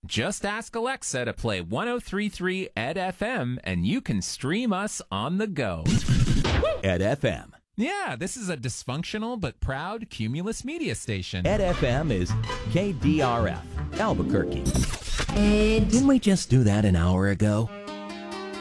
Just ask Alexa to play 1033 Ed FM, and you can stream us on the go. Ed FM. Yeah, this is a dysfunctional but proud Cumulus media station. Ed FM is KDRF, Albuquerque. Didn't we just do that an hour ago?